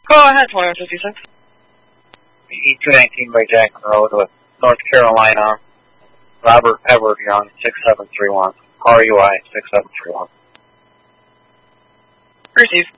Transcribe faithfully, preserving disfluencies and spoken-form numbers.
Go ahead, twenty-one fifty-six. E two nineteen by Jackson Road with North Carolina, Robert Edward Young, six seven three one. R U I, six seven three one. Receive.